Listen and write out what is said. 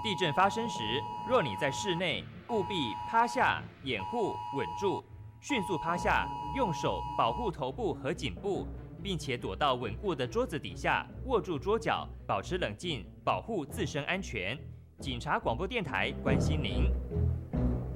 地震发生时，若你在室内，务必趴下掩护稳住，迅速趴下，用手保护头部和颈部，并且躲到稳固的桌子底下，握住桌角，保持冷静，保护自身安全。警察广播电台关心您。